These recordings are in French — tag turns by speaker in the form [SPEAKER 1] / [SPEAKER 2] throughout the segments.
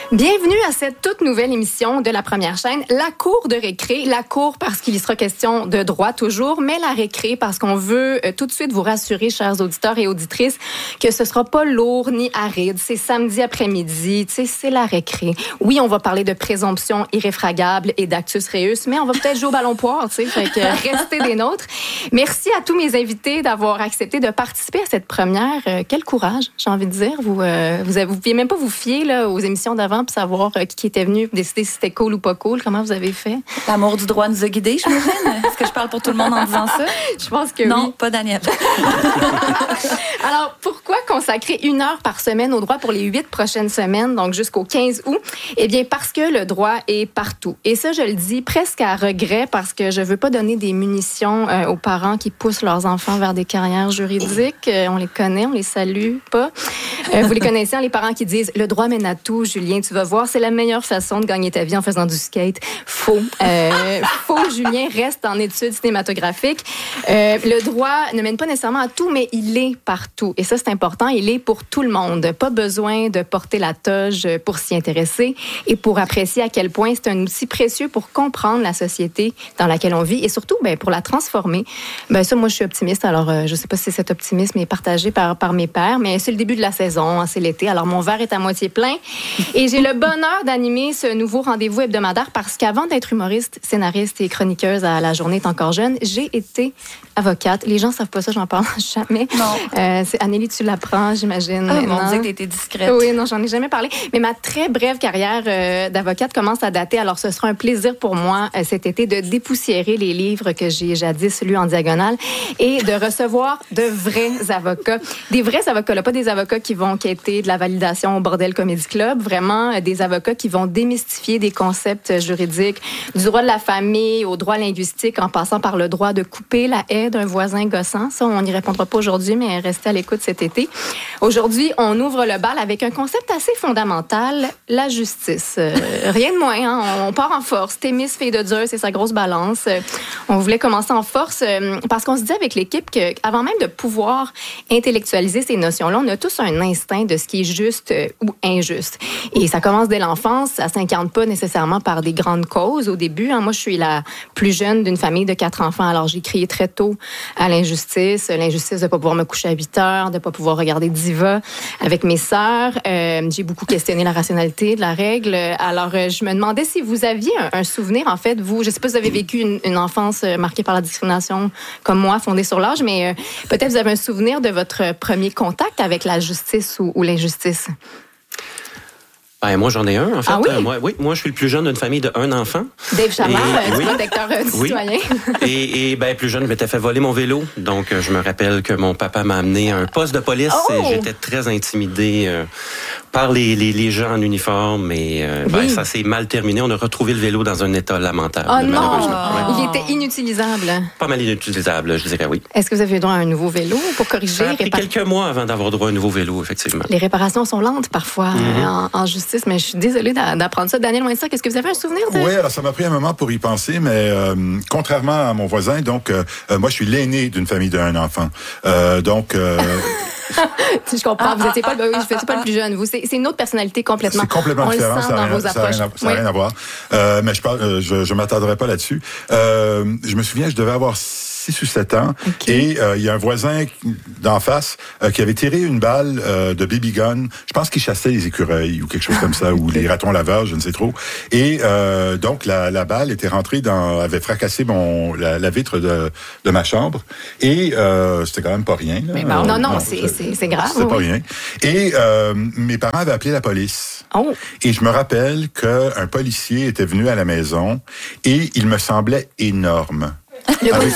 [SPEAKER 1] Bienvenue à cette toute nouvelle émission de la première chaîne, la cour de récré. La cour parce qu'il y sera question de droit toujours, mais la récré parce qu'on veut tout de suite vous rassurer, chers auditeurs et auditrices, que ce sera pas lourd ni aride. C'est samedi après-midi, tu sais, c'est la récré. Oui, on va parler de présomption irréfragable et d'actus reus, mais on va peut-être jouer au ballon poire, tu sais, fait que restez des nôtres. Merci à tous mes invités d'avoir accepté de participer à cette première. Quel courage, j'ai envie de dire. Vous pouviez même pas vous fier là, aux émissions d'avant pour savoir qui était venu décider si c'était cool ou pas cool. Comment vous avez fait?
[SPEAKER 2] L'amour du droit nous a guidés, j'imagine. Est-ce que je parle pour tout le monde en disant ça?
[SPEAKER 1] Je pense que
[SPEAKER 2] non,
[SPEAKER 1] oui.
[SPEAKER 2] Pas Daniel.
[SPEAKER 1] Alors, pourquoi consacrer 1 heure par semaine au droit pour les 8 prochaines semaines, donc jusqu'au 15 août? Eh bien, parce que le droit est partout. Et ça, je le dis presque à regret parce que je veux pas donner des munitions aux parents qui poussent leurs enfants vers des carrières juridiques. On les connaît, on les salue pas. Vous les connaissez, hein, les parents qui disent « Le droit mène à tout, Julien, tu vas voir, c'est la meilleure façon de gagner ta vie en faisant du skate. » Faux. Faux, Julien reste en études cinématographiques. Le droit ne mène pas nécessairement à tout, mais il est partout. Et ça, c'est important, il est pour tout le monde. Pas besoin de porter la toge pour s'y intéresser et pour apprécier à quel point c'est un outil précieux pour comprendre la société dans laquelle on vit et surtout pour la transformer. Ça, moi, je suis optimiste. Alors, je sais pas si cet optimisme est partagé par mes pairs, mais c'est le début de la saison. C'est l'été, alors mon verre est à moitié plein. Et j'ai le bonheur d'animer ce nouveau rendez-vous hebdomadaire parce qu'avant d'être humoriste, scénariste et chroniqueuse à La Journée est encore jeune, j'ai été avocate. Les gens savent pas ça, j'en parle jamais.
[SPEAKER 2] Non.
[SPEAKER 1] C'est Anneli, tu l'apprends, j'imagine.
[SPEAKER 2] Ah, mon Dieu, que t'étais discrète.
[SPEAKER 1] Oui, non, j'en ai jamais parlé. Mais ma très brève carrière d'avocate commence à dater. Alors, ce sera un plaisir pour moi cet été de dépoussiérer les livres que j'ai jadis lus en diagonale et de recevoir de vrais avocats. Des vrais avocats, là, pas des avocats qui vont quêter de la validation au Bordel Comedy Club. Vraiment, des avocats qui vont démystifier des concepts juridiques, du droit de la famille au droit linguistique, en passant par le droit de couper la haie d'un voisin gossant. Ça, on n'y répondra pas aujourd'hui, mais restez à l'écoute cet été. Aujourd'hui, on ouvre le bal avec un concept assez fondamental, la justice. Rien de moins, hein? On part en force. Thémis, fille de Dieu, c'est sa grosse balance. On voulait commencer en force parce qu'on se dit avec l'équipe qu'avant même de pouvoir intellectualiser ces notions-là, on a tous un instinct de ce qui est juste ou injuste. Et ça commence dès l'enfance. Ça s'incarne pas nécessairement par des grandes causes au début. Hein. Moi, je suis la plus jeune d'une famille de 4 enfants. Alors, j'ai crié très tôt à l'injustice. L'injustice de ne pas pouvoir me coucher à 8 heures, de ne pas pouvoir regarder Diva avec mes sœurs. J'ai beaucoup questionné la rationalité de la règle. Alors, je me demandais si vous aviez un souvenir, en fait, vous, je ne sais pas si vous avez vécu une enfance marquée par la discrimination comme moi, fondée sur l'âge, mais peut-être vous avez un souvenir de votre premier contact avec la justice ou l'injustice.
[SPEAKER 3] Moi, j'en ai un, en fait.
[SPEAKER 1] Ah oui?
[SPEAKER 3] Moi, je suis le plus jeune d'une famille de 1 enfant.
[SPEAKER 1] Dave Chamard, du protecteur du citoyen.
[SPEAKER 3] Et plus jeune, je m'étais fait voler mon vélo. Donc, je me rappelle que mon papa m'a amené à un poste de police. Et j'étais très intimidé par les gens en uniforme. Et ça s'est mal terminé. On a retrouvé le vélo dans un état lamentable, malheureusement.
[SPEAKER 1] Il était inutilisable.
[SPEAKER 3] Pas mal inutilisable, je dirais oui.
[SPEAKER 1] Est-ce que vous avez droit à un nouveau vélo pour corriger?
[SPEAKER 3] Ça a pris quelques mois avant d'avoir droit à un nouveau vélo, effectivement.
[SPEAKER 1] Les réparations sont lentes parfois en justice, mais je suis désolée d'apprendre ça. Daniel Winster, est-ce que vous avez un souvenir de...
[SPEAKER 4] Oui, alors ça m'a pris un moment pour y penser, mais contrairement à mon voisin, donc moi je suis l'aîné d'une famille de 1 enfant.
[SPEAKER 1] Je comprends, vous n'étiez pas le plus jeune. C'est une autre personnalité complètement.
[SPEAKER 4] C'est complètement différent.
[SPEAKER 1] On le sent dans vos approches.
[SPEAKER 4] Ça n'a rien à voir. Mais je m'attarderai pas là-dessus. Je me souviens, je devais avoir 6 ou 7 ans. Okay. Et il y a un voisin d'en face qui avait tiré une balle de baby gun. Je pense qu'il chassait les écureuils ou quelque chose comme ça, ou les ratons laveurs, je ne sais trop. Et donc, la balle était rentrée avait fracassé la vitre de ma chambre. Et c'était quand même pas rien. Là.
[SPEAKER 1] Mais non, c'est grave.
[SPEAKER 4] C'était pas rien. Et mes parents avaient appelé la police.
[SPEAKER 1] Oh.
[SPEAKER 4] Et je me rappelle qu'un policier était venu à la maison et il me semblait énorme. Avec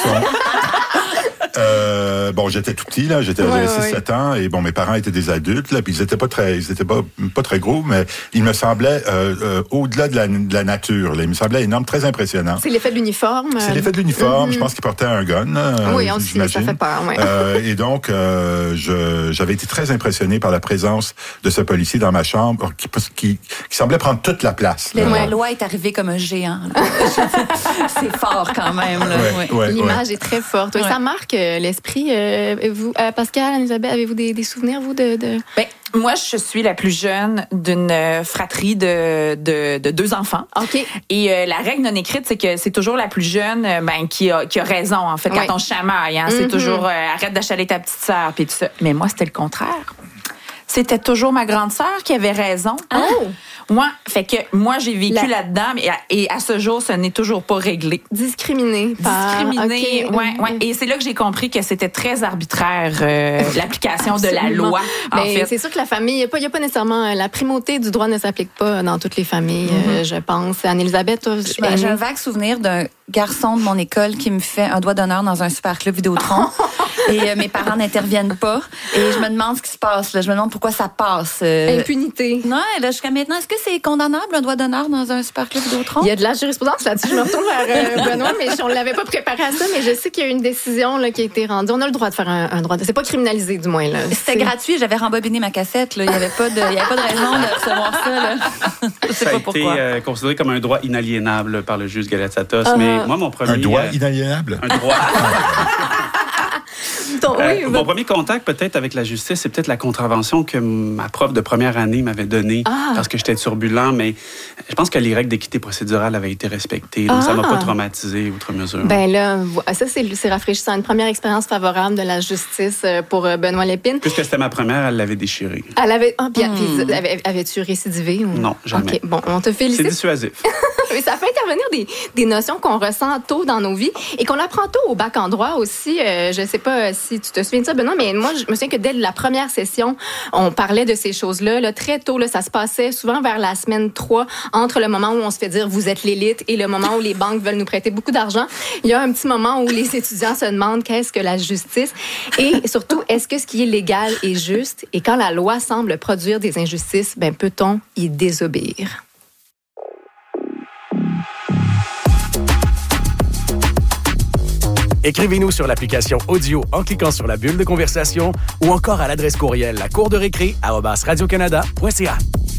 [SPEAKER 4] j'étais tout petit, là, j'avais 6-7 ans, et mes parents étaient des adultes, là, puis ils étaient pas très gros, mais ils me semblaient au-delà de la nature, là. Ils me semblaient énormes, très impressionnants.
[SPEAKER 1] C'est l'effet de l'uniforme.
[SPEAKER 4] C'est l'effet de l'uniforme. Je pense qu'ils portaient un gun.
[SPEAKER 1] Oui, ça fait peur, oui.
[SPEAKER 4] Et donc, j'avais été très impressionné par la présence de ce policier dans ma chambre, qui semblait prendre toute la place.
[SPEAKER 2] La loi est arrivée comme un géant. C'est fort quand même, là.
[SPEAKER 1] L'image est très forte. Oui, ça marque l'esprit. Vous, Pascal, Anne-Elisabeth, avez-vous des souvenirs, vous, de...
[SPEAKER 2] Ben, moi, je suis la plus jeune d'une fratrie de 2 enfants.
[SPEAKER 1] OK.
[SPEAKER 2] Et la règle non écrite, c'est que c'est toujours la plus jeune qui a raison, en fait, quand on chamaille. Hein, c'est toujours arrête d'achaler ta petite sœur, puis tout ça. Mais moi, c'était le contraire. C'était toujours ma grande sœur qui avait raison.
[SPEAKER 1] Oh!
[SPEAKER 2] Moi, j'ai vécu là-dedans, et à ce jour, ce n'est toujours pas réglé.
[SPEAKER 1] Discriminé.
[SPEAKER 2] Okay. Ouais. Et c'est là que j'ai compris que c'était très arbitraire, l'application de la loi.
[SPEAKER 1] Mais
[SPEAKER 2] en fait.
[SPEAKER 1] c'est sûr que la famille, il n'y a pas nécessairement... La primauté du droit ne s'applique pas dans toutes les familles, je pense. Anne-Elisabeth, toi...
[SPEAKER 2] J'ai un vague souvenir d'un garçon de mon école qui me fait un doigt d'honneur dans un super club Vidéotron. Et mes parents n'interviennent pas. Et je me demande ce qui se passe. Là. Je me demande pourquoi ça passe.
[SPEAKER 1] Impunité.
[SPEAKER 2] Non, là, jusqu'à maintenant, est-ce que c'est condamnable, un doigt d'honneur dans un super club Vidéotron?
[SPEAKER 1] Il y a de la jurisprudence là-dessus. Je me retourne vers Benoît, mais on ne l'avait pas préparé à ça. Mais je sais qu'il y a eu une décision là, qui a été rendue. On a le droit de faire un droit. C'est pas criminalisé, du moins. Là.
[SPEAKER 2] C'était gratuit. J'avais rembobiné ma cassette. Là. Il n'y avait pas de raison de recevoir ça. Là. Je sais
[SPEAKER 5] ça
[SPEAKER 2] pas
[SPEAKER 5] a
[SPEAKER 2] pourquoi.
[SPEAKER 5] été considéré comme un droit inaliénable par le juge Galatzattos. Mais moi, mon premier...
[SPEAKER 4] Un droit inaliénable?
[SPEAKER 5] Un droit...
[SPEAKER 1] Mon
[SPEAKER 5] premier contact peut-être avec la justice, c'est peut-être la contravention que ma prof de première année m'avait donnée parce que j'étais turbulent, mais je pense que les règles d'équité procédurale avaient été respectées, donc ça m'a pas traumatisé outre mesure.
[SPEAKER 1] Ben là, ça c'est rafraîchissant. Une première expérience favorable de la justice pour Benoît Lépine.
[SPEAKER 5] Puisque c'était ma première, elle l'avait déchirée.
[SPEAKER 1] Elle avait... Avais-tu récidivé? Ou...
[SPEAKER 5] Non, jamais.
[SPEAKER 1] OK, bon, on te félicite.
[SPEAKER 5] C'est dissuasif.
[SPEAKER 1] Mais ça fait intervenir des notions qu'on ressent tôt dans nos vies et qu'on apprend tôt au bac en droit aussi. Je sais pas si tu te souviens de ça, Benoît, mais moi, je me souviens que dès la première session, on parlait de ces choses-là. Là, très tôt, là, ça se passait souvent vers la semaine 3, entre le moment où on se fait dire « vous êtes l'élite » et le moment où les banques veulent nous prêter beaucoup d'argent. Il y a un petit moment où les étudiants se demandent qu'est-ce que la justice et surtout, est-ce que ce qui est légal est juste? Et quand la loi semble produire des injustices, ben, peut-on y désobéir?
[SPEAKER 6] Écrivez-nous sur l'application audio en cliquant sur la bulle de conversation ou encore à l'adresse courriel lacourderécré@radiocanada.ca.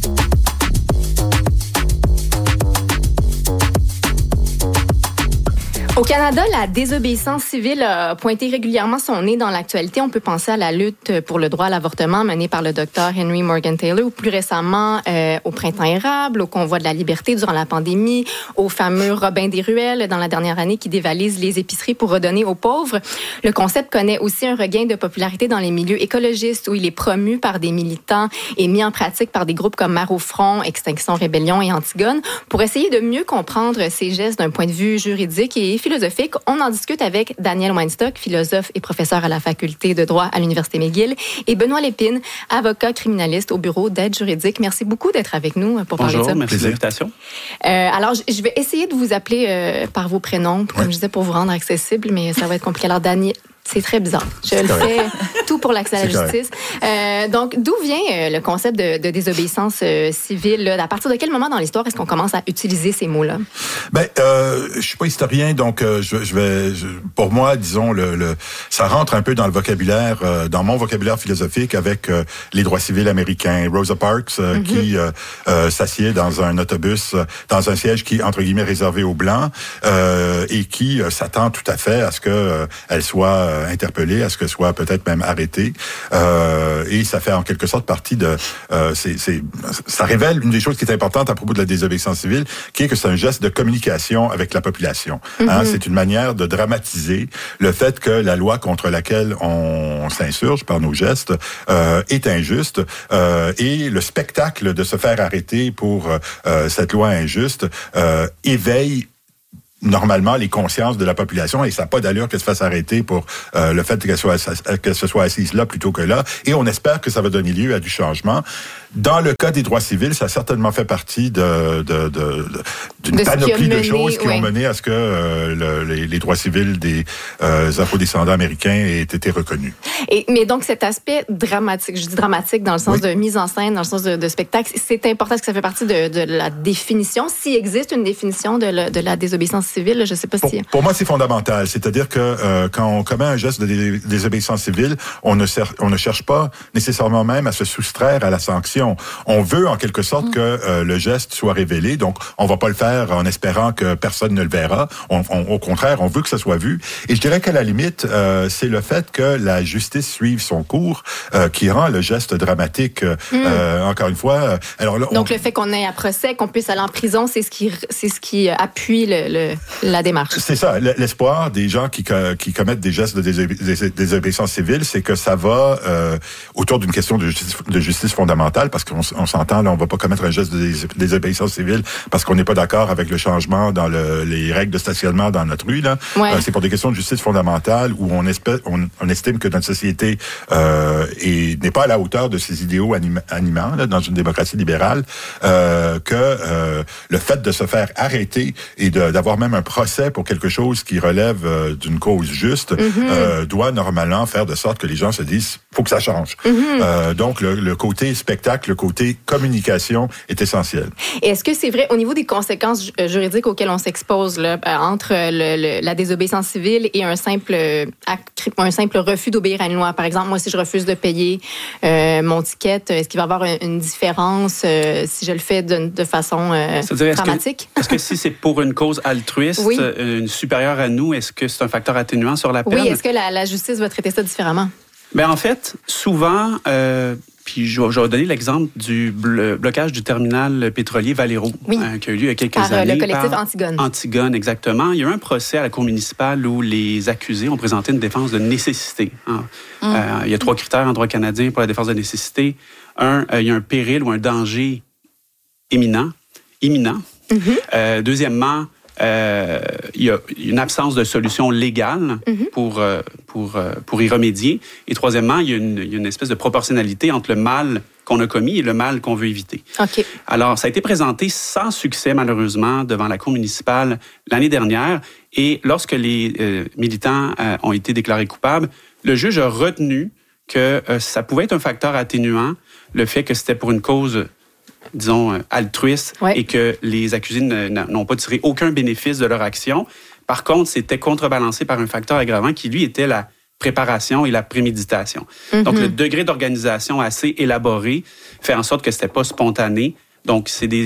[SPEAKER 1] Au Canada, la désobéissance civile a pointé régulièrement son nez dans l'actualité. On peut penser à la lutte pour le droit à l'avortement menée par le docteur Henry Morgan Taylor ou plus récemment au Printemps érable, au Convoi de la liberté durant la pandémie, au fameux Robin des ruelles dans la dernière année qui dévalise les épiceries pour redonner aux pauvres. Le concept connaît aussi un regain de popularité dans les milieux écologistes où il est promu par des militants et mis en pratique par des groupes comme Mare au front, Extinction Rébellion et Antigone. Pour essayer de mieux comprendre ces gestes d'un point de vue juridique et philosophique, on en discute avec Daniel Weinstock, philosophe et professeur à la faculté de droit à l'Université McGill, et Benoît Lépine, avocat criminaliste au bureau d'aide juridique. Merci beaucoup d'être avec nous pour parler de ça.
[SPEAKER 5] Bonjour, merci de l'invitation.
[SPEAKER 1] Alors, je vais essayer de vous appeler par vos prénoms, comme je disais, pour vous rendre accessible, mais ça va être compliqué. Alors, Daniel... C'est très bizarre. Je le fais tout pour l'accès à la justice. Donc, d'où vient le concept de désobéissance civile? Là? À partir de quel moment dans l'histoire est-ce qu'on commence à utiliser ces mots-là?
[SPEAKER 4] Ben, je suis pas historien, donc pour moi, disons, ça rentre un peu dans le vocabulaire, dans mon vocabulaire philosophique avec les droits civils américains. Rosa Parks, qui s'assied dans un autobus, dans un siège qui, entre guillemets, réservé aux Blancs, et qui s'attend tout à fait à ce que elle soit interpellée, à ce que soit peut-être même arrêtée. Et ça fait en quelque sorte partie de... ça révèle une des choses qui est importante à propos de la désobéissance civile, qui est que c'est un geste de communication avec la population. Hein, c'est une manière de dramatiser le fait que la loi contre laquelle on s'insurge par nos gestes est injuste. Et le spectacle de se faire arrêter pour cette loi injuste éveille normalement les consciences de la population, et ça n'a pas d'allure qu'elle se fasse arrêter pour le fait qu'elle se soit assise là plutôt que là. Et on espère que ça va donner lieu à du changement. Dans le cas des droits civils, ça a certainement fait partie d'une panoplie de choses qui ont mené à ce que les droits civils des afrodescendants américains aient été reconnus.
[SPEAKER 1] Mais donc cet aspect dramatique, je dis dramatique dans le sens de mise en scène, dans le sens de spectacle, c'est important parce que ça fait partie de la définition. S'il existe une définition de la désobéissance civile, je ne sais pas si...
[SPEAKER 4] Pour moi, c'est fondamental. C'est-à-dire que quand on commet un geste de désobéissance civile, on ne cherche pas nécessairement même à se soustraire à la sanction. communication. On veut en quelque sorte que le geste soit révélé, donc on va pas le faire en espérant que personne ne le verra. Au contraire, on veut que ça soit vu. Et je dirais qu'à la limite, c'est le fait que la justice suive son cours qui rend le geste dramatique. Encore une fois. Alors là,
[SPEAKER 1] donc le fait qu'on ait un procès, qu'on puisse aller en prison, c'est ce qui appuie la démarche.
[SPEAKER 4] C'est ça. L'espoir des gens qui commettent des gestes de désobéissance civile, c'est que ça va autour d'une question de justice fondamentale, parce qu'on s'entend, là, on va pas commettre un geste de désobéissance civile parce qu'on n'est pas d'accord avec le changement dans les règles de stationnement dans notre rue. Là. Ouais. C'est pour des questions de justice fondamentale où on estime que notre société n'est pas à la hauteur de ses idéaux animants là, dans une démocratie libérale, que le fait de se faire arrêter et d'avoir même un procès pour quelque chose qui relève d'une cause juste doit normalement faire de sorte que les gens se disent faut que ça change. Donc le côté spectacle, le côté communication est essentiel.
[SPEAKER 1] Et est-ce que c'est vrai au niveau des conséquences juridiques auxquelles on s'expose là, entre la désobéissance civile et un simple refus d'obéir à une loi? Par exemple, moi, si je refuse de payer mon ticket, est-ce qu'il va y avoir une différence si je le fais de façon dramatique?
[SPEAKER 5] Est-ce que si c'est pour une cause altruiste, une supérieure à nous, est-ce que c'est un facteur atténuant sur la peine?
[SPEAKER 1] Oui, est-ce que la justice va traiter ça différemment?
[SPEAKER 5] Bien, en fait, souvent, puis je vais donner l'exemple du blocage du terminal pétrolier Valero, qui a eu lieu il y a quelques années.
[SPEAKER 1] Le collectif Antigone.
[SPEAKER 5] Antigone, exactement. Il y a eu un procès à la cour municipale où les accusés ont présenté une défense de nécessité. Il y a 3 critères en droit canadien pour la défense de nécessité. Il y a un péril ou un danger imminent. Deuxièmement, il y a une absence de solution légale pour y remédier. Et troisièmement, il y a une espèce de proportionnalité entre le mal qu'on a commis et le mal qu'on veut éviter.
[SPEAKER 1] Okay.
[SPEAKER 5] Alors, ça a été présenté sans succès, malheureusement, devant la cour municipale l'année dernière. Et lorsque les militants ont été déclarés coupables, le juge a retenu que ça pouvait être un facteur atténuant, le fait que c'était pour une cause disons, altruiste et que les accusés n'ont pas tiré aucun bénéfice de leur action. Par contre, c'était contrebalancé par un facteur aggravant qui, lui, était la préparation et la préméditation. Donc, le degré d'organisation assez élaboré fait en sorte que c'était pas spontané. Donc,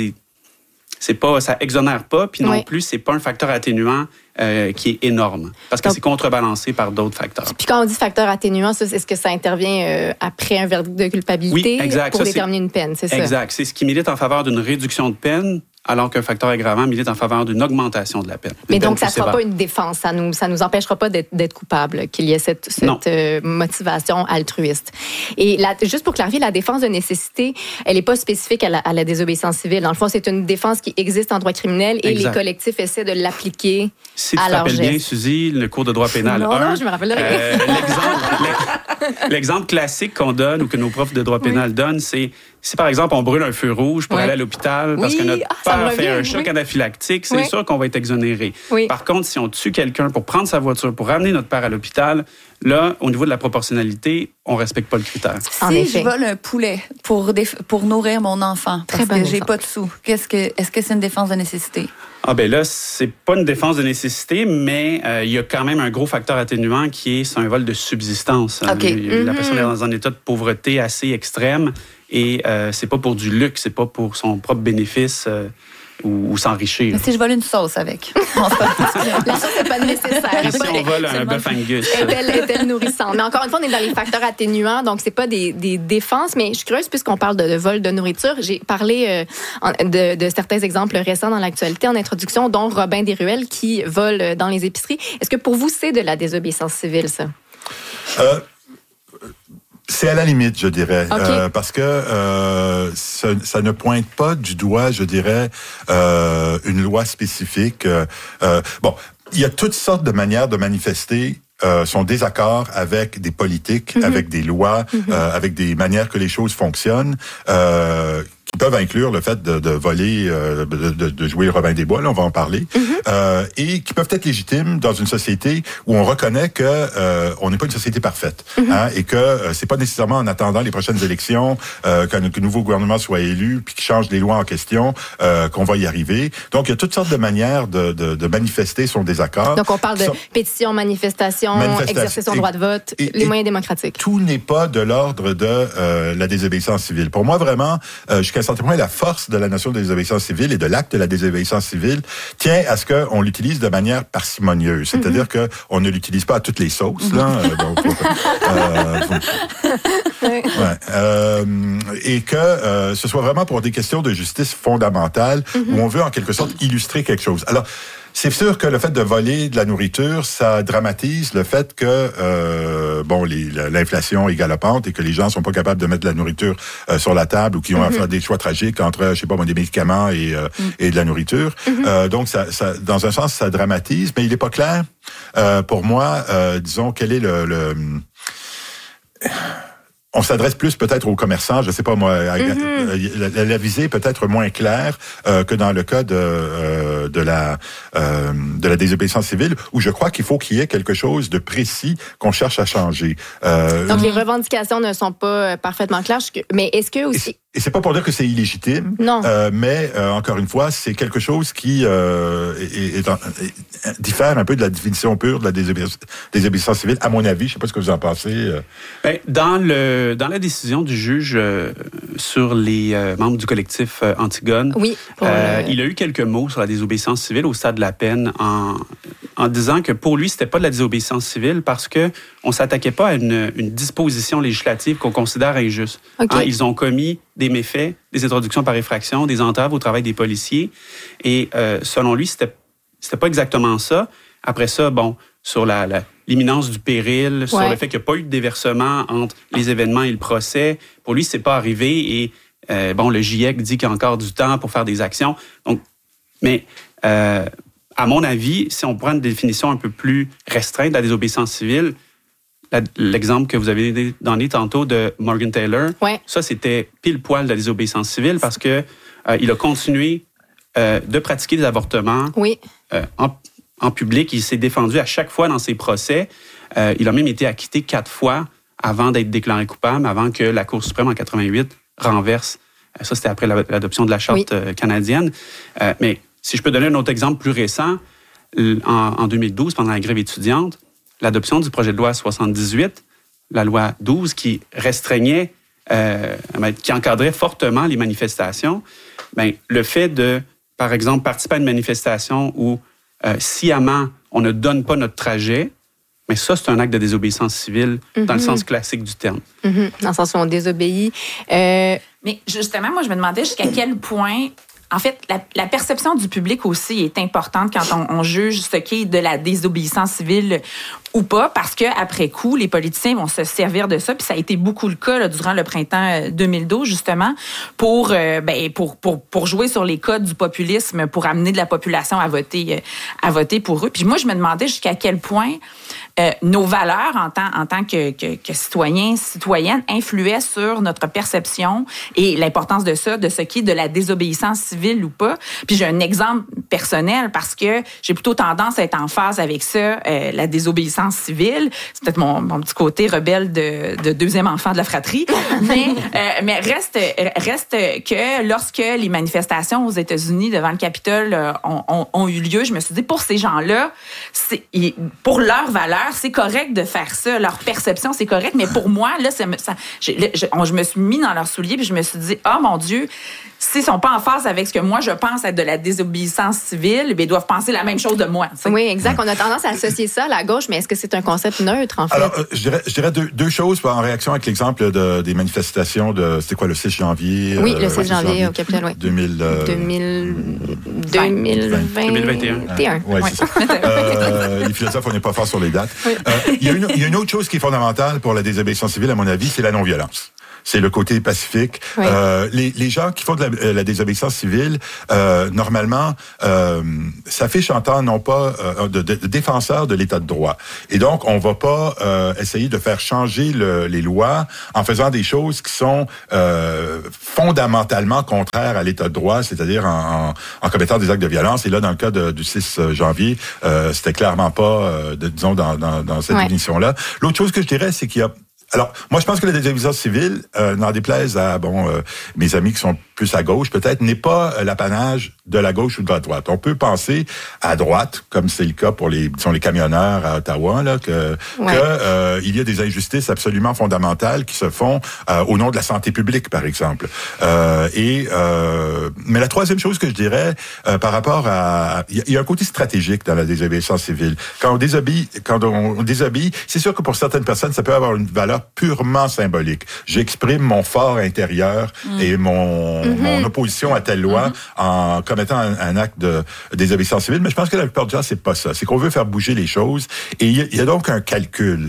[SPEAKER 5] ça exonère pas, puis non plus, c'est pas un facteur atténuant qui est énorme, parce que c'est contrebalancé par d'autres facteurs.
[SPEAKER 1] Puis quand on dit facteur atténuant, est-ce que ça intervient après un verdict de culpabilité pour déterminer une peine, c'est ça?
[SPEAKER 5] Exact. C'est ce qui milite en faveur d'une réduction de peine, alors qu'un facteur aggravant milite en faveur d'une augmentation de la peine.
[SPEAKER 1] Mais donc, ça ne sera pas une défense. Ça nous empêchera pas d'être coupable, qu'il y ait cette motivation altruiste. Et juste pour clarifier, la défense de nécessité, elle n'est pas spécifique à la désobéissance civile. Dans le fond, c'est une défense qui existe en droit criminel et les collectifs essaient de l'appliquer
[SPEAKER 5] si tu te rappelles bien, Suzy, le cours de droit pénal 1...
[SPEAKER 1] Non, je me rappelle rien.
[SPEAKER 5] L'exemple classique qu'on donne ou que nos profs de droit pénal donnent, c'est si, par exemple, on brûle un feu rouge pour aller à l'hôpital parce que notre père fait un choc anaphylactique, c'est sûr qu'on va être exonéré. Par contre, si on tue quelqu'un pour prendre sa voiture, pour ramener notre père à l'hôpital, là, au niveau de la proportionnalité, on ne respecte pas le critère.
[SPEAKER 7] Si je vole un poulet pour nourrir mon enfant, parce que j'ai pas de sous, est-ce que c'est une défense de nécessité?
[SPEAKER 5] Ah ben là, c'est pas une défense de nécessité, mais il y a quand même un gros facteur atténuant qui est un vol de subsistance. La personne est dans un état de pauvreté assez extrême et c'est pas pour du luxe, c'est pas pour son propre bénéfice ou s'enrichir.
[SPEAKER 7] Mais si je vole une sauce avec?
[SPEAKER 1] La sauce n'est pas nécessaire.
[SPEAKER 5] Et si on vole un bœuf angus?
[SPEAKER 1] Est-elle nourrissante? Mais encore une fois, on est dans les facteurs atténuants, donc c'est pas des défenses. Mais je suis curieuse, puisqu'on parle de vol de nourriture, j'ai parlé de certains exemples récents dans l'actualité en introduction, dont Robin Desruelles qui vole dans les épiceries. Est-ce que pour vous, c'est de la désobéissance civile, ça?
[SPEAKER 4] C'est à la limite, je dirais, parce que ça ne pointe pas du doigt, je dirais, une loi spécifique. Il y a toutes sortes de manières de manifester son désaccord avec des politiques, avec des lois, avec des manières que les choses fonctionnent, peuvent inclure le fait de voler, de jouer le Robin des Bois, là, on va en parler, et qui peuvent être légitimes dans une société où on reconnaît que on n'est pas une société parfaite, et que c'est pas nécessairement en attendant les prochaines élections qu'un nouveau gouvernement soit élu puis qu'il change les lois en question qu'on va y arriver. Donc il y a toutes sortes de manières de manifester son désaccord.
[SPEAKER 1] Donc on parle de pétition, manifestation, exercer son droit de vote, les moyens démocratiques.
[SPEAKER 4] Tout n'est pas de l'ordre de la désobéissance civile. Pour moi, vraiment, jusqu'à un certain point, la force de la notion de désobéissance civile et de l'acte de la désobéissance civile tient à ce qu'on l'utilise de manière parcimonieuse. C'est-à-dire qu'on ne l'utilise pas à toutes les sauces, là. Et que ce soit vraiment pour des questions de justice fondamentale où on veut en quelque sorte illustrer quelque chose. Alors, c'est sûr que le fait de voler de la nourriture, ça dramatise le fait que l'inflation est galopante et que les gens sont pas capables de mettre de la nourriture sur la table ou qui ont à faire des choix tragiques entre, je sais pas, des médicaments et de la nourriture. Donc, ça, dans un sens, ça dramatise, mais il est pas clair pour moi. Disons, quel est on s'adresse plus peut-être aux commerçants, je sais pas moi, la visée est peut-être moins claire que dans le cas de la désobéissance civile, où je crois qu'il faut qu'il y ait quelque chose de précis qu'on cherche à changer.
[SPEAKER 1] Donc les revendications ne sont pas parfaitement claires, mais est-ce que aussi...
[SPEAKER 4] Et c'est pas pour dire que c'est illégitime,
[SPEAKER 1] non.
[SPEAKER 4] Mais encore une fois, c'est quelque chose qui diffère un peu de la définition pure de la désobéissance civile, à mon avis. Je sais pas ce que vous en pensez.
[SPEAKER 5] Dans la décision du juge sur les membres du collectif Antigone, il a eu quelques mots sur la désobéissance civile au stade de la peine en disant que pour lui, c'était pas de la désobéissance civile parce que on s'attaquait pas à une disposition législative qu'on considère injuste. Okay. Ils ont commis des méfaits, des introductions par effraction, des entraves au travail des policiers. Et selon lui, c'était pas exactement ça. Après ça, sur l'imminence du péril, sur le fait qu'il n'y a pas eu de déversement entre les événements et le procès, pour lui, c'est pas arrivé. Et le GIEC dit qu'il y a encore du temps pour faire des actions. Donc, mais à mon avis, si on prend une définition un peu plus restreinte de la désobéissance civile, l'exemple que vous avez donné tantôt de Morgan Taylor, ça, c'était pile poil de la désobéissance civile parce que il a continué de pratiquer des avortements en public. Il s'est défendu à chaque fois dans ses procès. Il a même été acquitté 4 fois avant d'être déclaré coupable, avant que la Cour suprême en 88 renverse. Ça, c'était après l'adoption de la Charte canadienne. Mais si je peux donner un autre exemple plus récent, en 2012, pendant la grève étudiante, l'adoption du projet de loi 78, la loi 12, qui restreignait, qui encadrait fortement les manifestations, le fait de, par exemple, participer à une manifestation où sciemment on ne donne pas notre trajet, mais ça, c'est un acte de désobéissance civile dans le sens classique du terme.
[SPEAKER 1] Dans le sens où on désobéit.
[SPEAKER 2] Mais justement, moi, je me demandais jusqu'à quel point... En fait, la perception du public aussi est importante quand on juge ce qui est de la désobéissance civile ou pas, parce que après coup, les politiciens vont se servir de ça, puis ça a été beaucoup le cas là, durant le printemps 2012 justement, pour jouer sur les codes du populisme, pour amener de la population à voter pour eux. Puis moi, je me demandais jusqu'à quel point nos valeurs en tant que citoyens, citoyennes, influaient sur notre perception et l'importance de ça, de ce qui est de la désobéissance civile ou pas. Puis j'ai un exemple personnel parce que j'ai plutôt tendance à être en phase avec ça, la désobéissance civile. C'est peut-être mon petit côté rebelle de deuxième enfant de la fratrie. mais reste que lorsque les manifestations aux États-Unis devant le Capitole ont eu lieu, je me suis dit, pour ces gens-là, pour leurs valeurs, c'est correct de faire ça. Leur perception, c'est correct. Mais pour moi, là, je me suis mis dans leurs souliers puis je me suis dit, oh mon Dieu, s'ils sont pas en phase avec ce que moi, je pense être de la désobéissance civile, ils doivent penser la même chose de moi. T'sais.
[SPEAKER 1] Oui, exact. On a tendance à associer ça à la gauche, mais est-ce que c'est un concept neutre, en fait?
[SPEAKER 4] Alors, je dirais deux choses en réaction avec l'exemple des manifestations de, c'était quoi, le 6 janvier?
[SPEAKER 1] Oui, le 6 janvier au Capitole, oui. 2021.
[SPEAKER 4] Oui, c'est ça. Les philosophes, on n'est pas fort sur les dates. Oui. Il y a une autre chose qui est fondamentale pour la désobéissance civile, à mon avis, c'est la non-violence. c'est le côté pacifique.
[SPEAKER 1] Oui.
[SPEAKER 4] Les gens qui font de la désobéissance civile, normalement, s'affichent en tant non pas de défenseurs de l'état de droit. Et donc, on va pas essayer de faire changer les lois en faisant des choses qui sont fondamentalement contraires à l'état de droit, c'est-à-dire en commettant des actes de violence. Et là, dans le cas du 6 janvier, c'était clairement pas, disons, dans cette définition-là. L'autre chose que je dirais, c'est qu'il y a... Alors, moi, je pense que la désobéissance civile, n'en déplaise à mes amis qui sont plus à gauche, peut-être, n'est pas l'apanage de la gauche ou de la droite. On peut penser à droite, comme c'est le cas pour les camionneurs à Ottawa, là, il y a des injustices absolument fondamentales qui se font au nom de la santé publique, par exemple. Mais la troisième chose que je dirais par rapport à... Il y a un côté stratégique dans la désobéissance civile. Quand on désobéit, c'est sûr que pour certaines personnes, ça peut avoir une valeur purement symbolique. J'exprime mon fort intérieur et mon opposition à telle loi en commettant un acte de désobéissance civile, mais je pense que la plupart du temps, c'est pas ça. C'est qu'on veut faire bouger les choses et il y a donc un calcul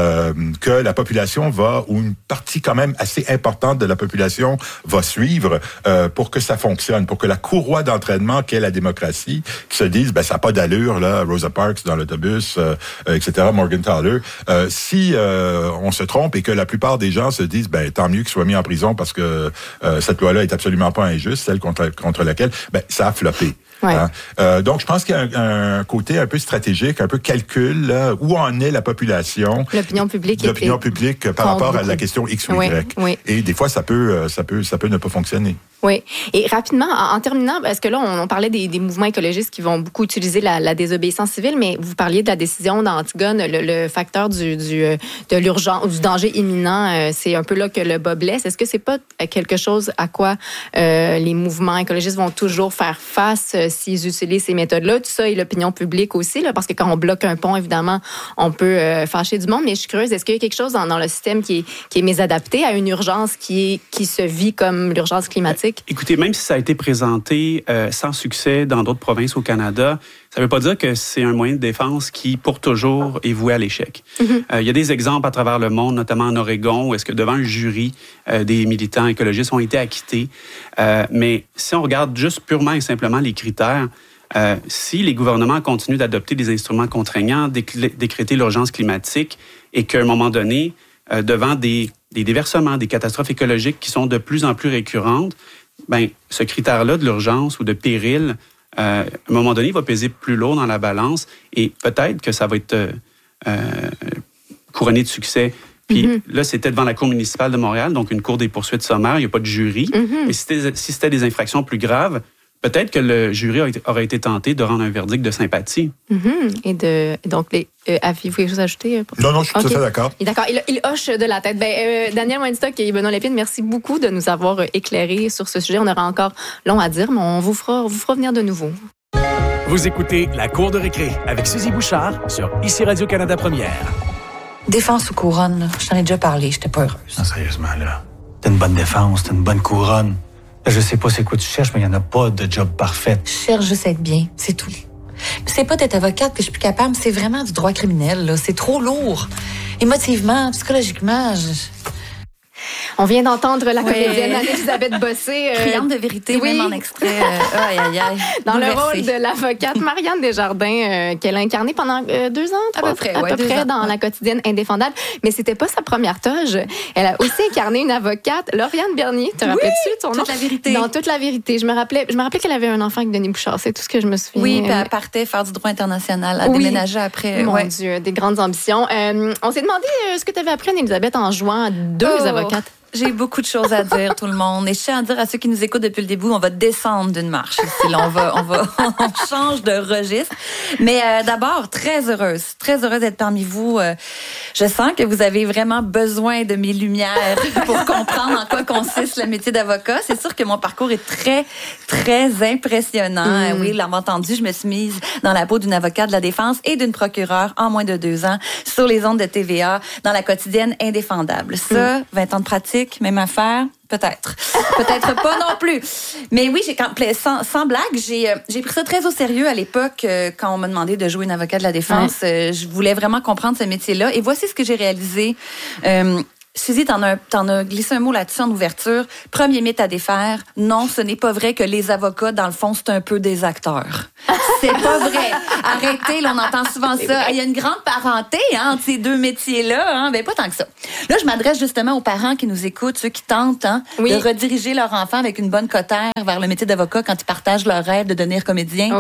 [SPEAKER 4] que la population ou une partie quand même assez importante de la population va suivre pour que ça fonctionne, pour que la courroie d'entraînement qu'est la démocratie, qui se dise, ça n'a pas d'allure, là, Rosa Parks dans l'autobus, etc., Morgentaler, si on se trompe et que la plupart des gens se disent, tant mieux qu'il soit mis en prison parce que cette loi-là est absolument pas injuste, celle contre laquelle, ça a floppé.
[SPEAKER 1] Ouais.
[SPEAKER 4] Donc, je pense qu'il y a un côté un peu stratégique, un peu calcul, là, où en est la population.
[SPEAKER 1] L'opinion publique
[SPEAKER 4] par rapport à la question X ou Y.
[SPEAKER 1] Oui.
[SPEAKER 4] Et des fois, ça peut ne pas fonctionner.
[SPEAKER 1] Oui. Et rapidement, en terminant, parce que là, on parlait des mouvements écologistes qui vont beaucoup utiliser la désobéissance civile, mais vous parliez de la décision d'Antigone, le facteur de l'urgence, du danger imminent, c'est un peu là que le bas blesse. Est-ce que c'est pas quelque chose à quoi les mouvements écologistes vont toujours faire face s'ils utilisent ces méthodes-là? Tout ça et l'opinion publique aussi, là, parce que quand on bloque un pont, évidemment, on peut fâcher du monde. Mais je suis curieuse, est-ce qu'il y a quelque chose dans le système qui est mésadapté à une urgence qui se vit comme l'urgence climatique?
[SPEAKER 5] Écoutez, même si ça a été présenté sans succès dans d'autres provinces au Canada, ça ne veut pas dire que c'est un moyen de défense qui, pour toujours, est voué à l'échec. Il y a des exemples à travers le monde, notamment en Oregon, où est-ce que devant le jury, des militants écologistes ont été acquittés. Mais si on regarde juste purement et simplement les critères, si les gouvernements continuent d'adopter des instruments contraignants, décréter l'urgence climatique, et qu'à un moment donné, devant des déversements, des catastrophes écologiques qui sont de plus en plus récurrentes, ce critère-là de l'urgence ou de péril, à un moment donné, va peser plus lourd dans la balance et peut-être que ça va être couronné de succès. Puis là, c'était devant la Cour municipale de Montréal, donc une cour des poursuites sommaires, il n'y a pas de jury. Mais si c'était des infractions plus graves, peut-être que le jury aurait été tenté de rendre un verdict de sympathie. Et
[SPEAKER 1] donc, avez-vous quelque chose à ajouter?
[SPEAKER 4] Non, je suis tout à fait d'accord.
[SPEAKER 1] D'accord. Il hoche de la tête. Daniel Weinstock et Benoît Lépine, merci beaucoup de nous avoir éclairés sur ce sujet. On aura encore long à dire, mais on vous fera venir de nouveau.
[SPEAKER 6] Vous écoutez La Cour de récré avec Suzy Bouchard sur ICI Radio-Canada Première.
[SPEAKER 7] Défense ou couronne, là, je t'en ai déjà parlé, j'étais pas heureuse.
[SPEAKER 8] Non, sérieusement, là. T'as une bonne défense, t'as une bonne couronne. Là, je sais pas c'est quoi tu cherches, mais il n'y en a pas de job parfait.
[SPEAKER 7] Je cherche juste à être bien, c'est tout. C'est pas d'être avocate que je suis plus capable, c'est vraiment du droit criminel, là. C'est trop lourd. Émotivement, psychologiquement,
[SPEAKER 1] On vient d'entendre la comédienne Anne-Elisabeth Bossé.
[SPEAKER 7] Criante de vérité, même en extrait.
[SPEAKER 1] Dans le rôle de l'avocate Marianne Desjardins, qu'elle a incarnée pendant 2 ans, à peu près dans la quotidienne Indéfendable. Mais c'était pas sa première toge. Elle a aussi incarné une avocate, Lauriane Bernier. Te rappelles-tu de son nom?
[SPEAKER 7] Toute la vérité.
[SPEAKER 1] Dans Toute la vérité. Je me rappelais qu'elle avait un enfant avec Denis Bouchard. C'est tout ce que je me souviens.
[SPEAKER 7] Oui, puis elle partait faire du droit international. Elle déménageait après.
[SPEAKER 1] Mon Dieu, des grandes ambitions. On s'est demandé ce que tu avais appris, Anne-Elisabeth, en jouant à 2 avocates.
[SPEAKER 7] J'ai beaucoup de choses à dire, tout le monde. Et je tiens à dire à ceux qui nous écoutent depuis le début, on va descendre d'une marche ici. Là, on change de registre. Mais d'abord, très heureuse d'être parmi vous. Je sens que vous avez vraiment besoin de mes lumières pour comprendre en quoi consiste le métier d'avocat. C'est sûr que mon parcours est très, très impressionnant. Oui, l'avez entendu, je me suis mise dans la peau d'une avocate de la défense et d'une procureure en moins de 2 ans sur les ondes de TVA dans la quotidienne Indéfendable. Ça, 20 ans de pratique, même affaire, peut-être. Peut-être pas non plus. Mais oui, sans blague, j'ai pris ça très au sérieux à l'époque quand on m'a demandé de jouer une avocate de la défense. Je voulais vraiment comprendre ce métier-là. Et voici ce que j'ai réalisé. Suzy, t'en as glissé un mot là-dessus en ouverture. Premier mythe à défaire. Non, ce n'est pas vrai que les avocats, dans le fond, c'est un peu des acteurs. C'est pas vrai. Arrêtez, là, on entend souvent ça. Il y a une grande parenté entre ces deux métiers-là. Ben, pas tant que ça. Là, je m'adresse justement aux parents qui nous écoutent, ceux qui tentent de rediriger leur enfant avec une bonne cotère vers le métier d'avocat quand ils partagent leur rêve de devenir comédien.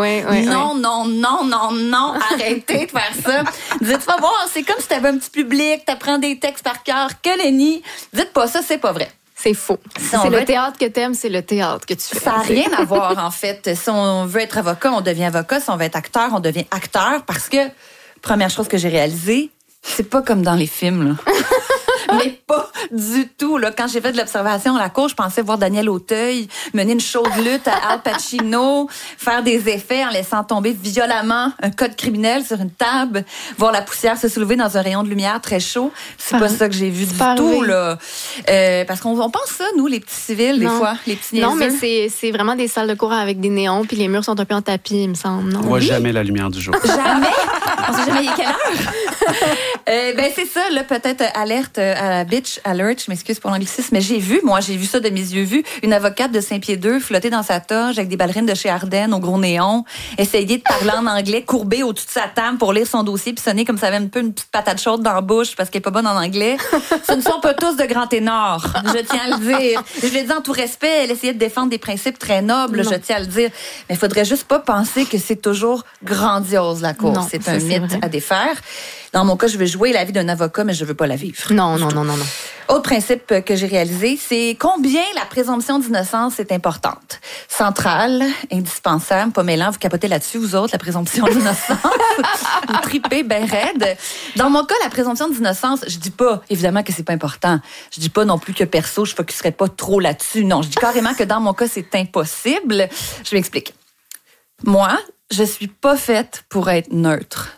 [SPEAKER 7] Non, arrêtez de faire ça. Dites pas, bon, c'est comme si t'avais un petit public, t'apprends des textes par cœur, que nenni. Dites pas ça, c'est pas vrai.
[SPEAKER 1] C'est faux. Si c'est le théâtre que t'aimes, c'est le théâtre que tu fais.
[SPEAKER 7] Ça n'a rien à voir, en fait. Si on veut être avocat, on devient avocat. Si on veut être acteur, on devient acteur. Parce que, première chose que j'ai réalisée, c'est pas comme dans les films, là. Mais pas du tout. Là. Quand j'ai fait de l'observation à la cour, je pensais voir Daniel Auteuil mener une chaude lutte à Al Pacino, faire des effets en laissant tomber violemment un code criminel sur une table, voir la poussière se soulever dans un rayon de lumière très chaud. C'est pas ça que j'ai vu du tout. Là. Parce qu'on pense ça, nous, les petits civils, des fois, les petits niaiseux.
[SPEAKER 1] Non, mais c'est vraiment des salles de cours avec des néons, puis les murs sont un peu en tapis, il me semble. Non?
[SPEAKER 5] On voit jamais la lumière du jour.
[SPEAKER 7] Jamais? On sait jamais il est quelle heure? Ben c'est ça, là, peut-être alerte à la bitch alert, je m'excuse pour l'anglicisme, mais j'ai vu ça de mes yeux vus, une avocate de 5 pieds 2 flotter dans sa toge avec des ballerines de chez Ardenne au gros néon, essayer de parler en anglais, courbée au-dessus de sa table pour lire son dossier puis sonner comme ça avait un peu une petite patate chaude dans la bouche parce qu'elle est pas bonne en anglais. Ce ne sont pas tous de grands ténors, je tiens à le dire. Je l'ai dit en tout respect, elle essayait de défendre des principes très nobles, je tiens à le dire. Mais il faudrait juste pas penser que c'est toujours grandiose, la cour. C'est un mythe à défaire. Dans mon cas, je veux jouer la vie d'un avocat, mais je veux pas la vivre.
[SPEAKER 1] Non.
[SPEAKER 7] Autre principe que j'ai réalisé, c'est combien la présomption d'innocence est importante. Centrale, indispensable, pas mêlant, vous capotez là-dessus, vous autres, la présomption d'innocence. Vous tripez ben raide. Dans mon cas, la présomption d'innocence, je dis pas, évidemment que c'est pas important. Je dis pas non plus que perso, je focuserais pas trop là-dessus. Non, je dis carrément que dans mon cas, c'est impossible. Je m'explique. Moi, je suis pas faite pour être neutre.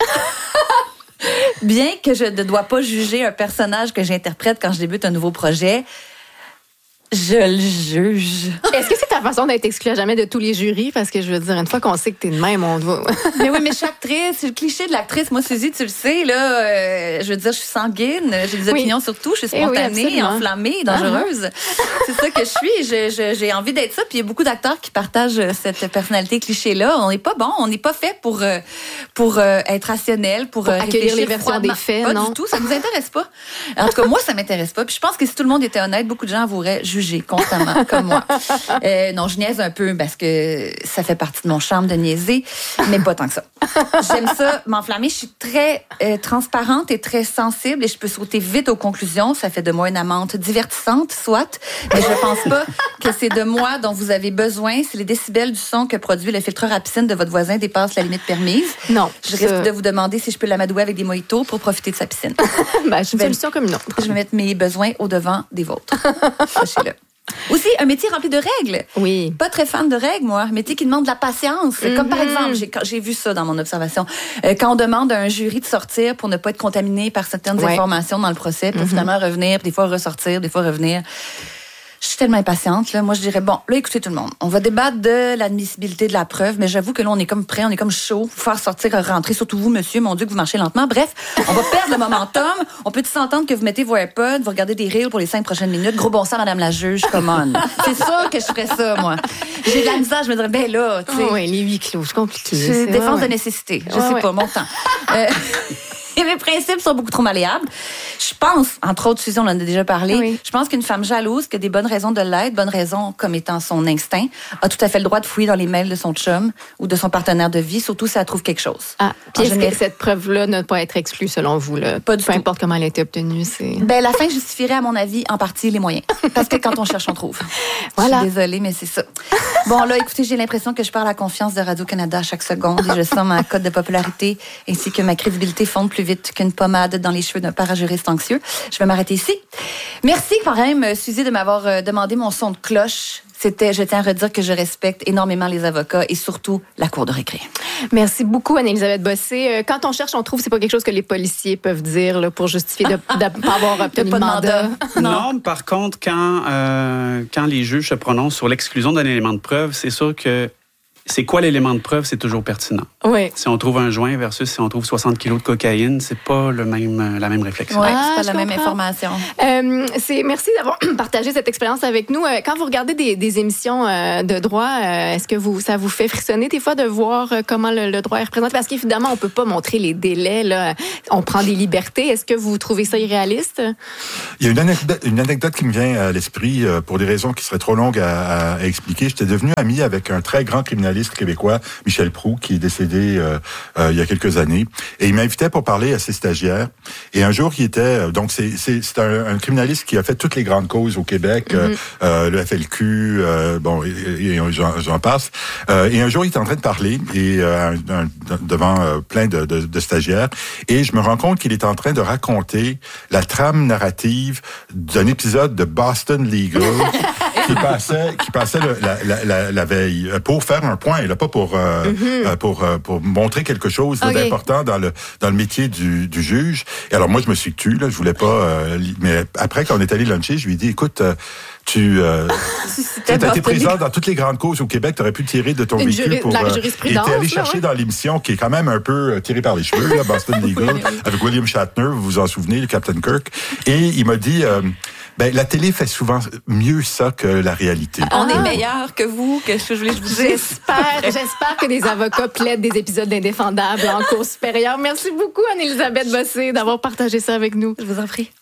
[SPEAKER 7] Bien que je ne dois pas juger un personnage que j'interprète quand je débute un nouveau projet, je le juge.
[SPEAKER 1] Est-ce que c'est ta façon d'être exclue à jamais de tous les jurys? Parce que je veux dire, une fois qu'on sait que t'es de même, on doit...
[SPEAKER 7] Mais oui, mais je suis actrice. C'est le cliché de l'actrice. Moi, Suzy, tu le sais, là, je veux dire, je suis sanguine. J'ai des opinions sur tout. Je suis spontanée, enflammée, dangereuse. C'est ça que je suis. J'ai envie d'être ça. Puis il y a beaucoup d'acteurs qui partagent cette personnalité cliché-là. On n'est pas bon. On n'est pas fait pour être rationnel, pour
[SPEAKER 1] accueillir les versions des faits,
[SPEAKER 7] pas
[SPEAKER 1] non?
[SPEAKER 7] du tout. Ça nous intéresse pas. En tout cas, moi, ça m'intéresse pas. Puis je pense que si tout le monde était honnête, beaucoup de gens avoueraient juger constamment, comme moi. Non, je niaise un peu parce que ça fait partie de mon charme de niaiser, mais pas tant que ça. J'aime ça, m'enflammer. Je suis très transparente et très sensible et je peux sauter vite aux conclusions. Ça fait de moi une amante divertissante, soit, mais je pense pas que c'est de moi dont vous avez besoin. Si les décibels du son que produit le filtreur à piscine de votre voisin dépassent la limite permise,
[SPEAKER 1] non,
[SPEAKER 7] je risque de vous demander si je peux l'amadouer avec des mojitos pour profiter de sa piscine.
[SPEAKER 1] Ben, c'est une solution comme une autre.
[SPEAKER 7] Je vais mettre mes besoins au devant des vôtres. Sachez-le. Aussi, un métier rempli de règles.
[SPEAKER 1] Oui.
[SPEAKER 7] Pas très fan de règles, moi. Un métier qui demande de la patience. Comme par exemple, j'ai vu ça dans mon observation. Quand on demande à un jury de sortir pour ne pas être contaminé par certaines informations dans le procès, pour finalement revenir, puis des fois ressortir, des fois revenir. Je suis tellement impatiente, là. Moi, je dirais, bon, là, écoutez tout le monde. On va débattre de l'admissibilité de la preuve, mais j'avoue que là, on est comme prêt, on est comme chaud. Vous faire sortir, rentrer, surtout vous, monsieur. Mon Dieu, que vous marchez lentement. Bref, on va perdre le momentum. On peut s'entendre que vous mettez vos AirPods, vous regardez des reels pour les 5 prochaines minutes. Gros bon sang, madame la juge, come on. C'est sûr que je ferais ça, moi. J'ai de la misère, je me dirais, ben là, tu sais.
[SPEAKER 1] Oui, les huis clos, c'est compliqué.
[SPEAKER 7] C'est défense de nécessité. Je sais pas, mon temps. Et mes principes sont beaucoup trop malléables. Je pense, entre autres, Suzy, on en a déjà parlé, je pense qu'une femme jalouse qui a des bonnes raisons de l'être, bonnes raisons comme étant son instinct, a tout à fait le droit de fouiller dans les mails de son chum ou de son partenaire de vie, surtout si elle trouve quelque chose.
[SPEAKER 1] Ah, puis est-ce que cette preuve-là ne doit pas être exclue selon vous? Là?
[SPEAKER 7] Pas du tout.
[SPEAKER 1] Peu importe comment elle a été obtenue.
[SPEAKER 7] Ben, la fin justifierait, à mon avis, en partie les moyens. Parce que quand on cherche, on trouve.
[SPEAKER 1] Voilà.
[SPEAKER 7] Je suis désolée, mais c'est ça. Bon, là, écoutez, j'ai l'impression que je perds la confiance de Radio-Canada à chaque seconde et je sens ma cote de popularité ainsi que ma crédibilité fondre plus vite qu'une pommade dans les cheveux d'un parajuriste anxieux. Je vais m'arrêter ici. Merci quand même, Suzy, de m'avoir demandé mon son de cloche. Je tiens à redire que je respecte énormément les avocats et surtout la cour de récré.
[SPEAKER 1] Merci beaucoup, Anne-Élisabeth Bossé. Quand on cherche, on trouve, c'est pas quelque chose que les policiers peuvent dire là, pour justifier de ne pas avoir obtenu le mandat.
[SPEAKER 5] Non, par contre, quand les juges se prononcent sur l'exclusion d'un élément de preuve, c'est sûr que c'est quoi l'élément de preuve, c'est toujours pertinent.
[SPEAKER 1] Oui.
[SPEAKER 5] Si on trouve un joint versus si on trouve 60 kilos de cocaïne, c'est pas la même réflexion.
[SPEAKER 7] Oui, c'est pas la même information.
[SPEAKER 1] Merci d'avoir partagé cette expérience avec nous. Quand vous regardez des émissions de droit, est-ce que ça vous fait frissonner des fois de voir comment le droit est représenté? Parce qu'évidemment, on peut pas montrer les délais. Là. On prend des libertés. Est-ce que vous trouvez ça irréaliste?
[SPEAKER 4] Il y a une anecdote qui me vient à l'esprit pour des raisons qui seraient trop longues à expliquer. J'étais devenu ami avec un très grand criminaliste québécois, Michel Proulx, qui est décédé il y a quelques années. Et il m'invitait pour parler à ses stagiaires. Et un jour, il était... donc, c'est un criminaliste qui a fait toutes les grandes causes au Québec, le FLQ, et j'en passe. Et un jour, il était en train de parler devant plein de stagiaires. Et je me rends compte qu'il est en train de raconter la trame narrative d'un épisode de Boston Legal qui passait la veille pour faire un point, là, pas pour montrer quelque chose d'important dans le métier du juge. Et alors moi, je me suis tue, là, je voulais pas... mais après, quand on est allé luncher, je lui ai dit, écoute... Tu as été présent dans toutes les grandes causes au Québec, tu aurais pu tirer de ton véhicule pour...
[SPEAKER 1] la jurisprudence.
[SPEAKER 4] Et t'es allé chercher dans l'émission qui est quand même un peu tirée par les cheveux, là, Boston Legal, avec William Shatner, vous vous en souvenez, le Captain Kirk. Et il m'a dit... la télé fait souvent mieux ça que la réalité.
[SPEAKER 7] On est meilleur que vous, que je voulais vous dire.
[SPEAKER 1] J'espère que des avocats plaident des épisodes d'Indéfendables en cour supérieure. Merci beaucoup, Anne-Élisabeth Bossé, d'avoir partagé ça avec nous.
[SPEAKER 7] Je vous en prie.